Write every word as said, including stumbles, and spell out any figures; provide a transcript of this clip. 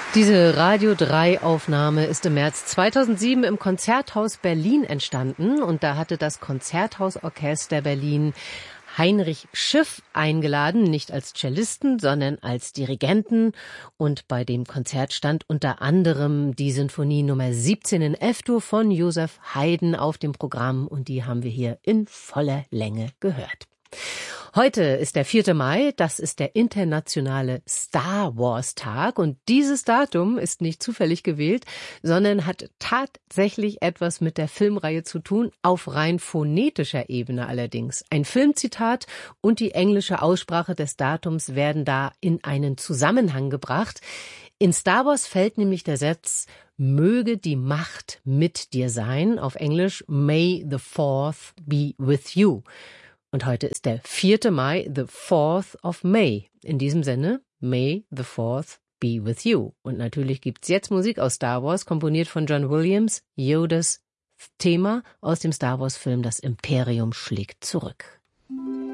Diese Radio drei Aufnahme ist im März zweitausendsieben im Konzerthaus Berlin entstanden und da hatte das Konzerthausorchester Berlin Heinrich Schiff eingeladen, nicht als Cellisten, sondern als Dirigenten. Und bei dem Konzert stand unter anderem die Sinfonie Nummer siebzehn in F-Dur von Joseph Haydn auf dem Programm und die haben wir hier in voller Länge gehört. Heute ist der vierte Mai, das ist der internationale Star Wars Tag und dieses Datum ist nicht zufällig gewählt, sondern hat tatsächlich etwas mit der Filmreihe zu tun, auf rein phonetischer Ebene allerdings. Ein Filmzitat und die englische Aussprache des Datums werden da in einen Zusammenhang gebracht. In Star Wars fällt nämlich der Satz, möge die Macht mit dir sein, auf Englisch May the Fourth be with you. Und heute ist der vierte Mai, the fourth of May. In diesem Sinne, May the fourth be with you. Und natürlich gibt's jetzt Musik aus Star Wars, komponiert von John Williams, Yodas Thema aus dem Star Wars Film Das Imperium schlägt zurück.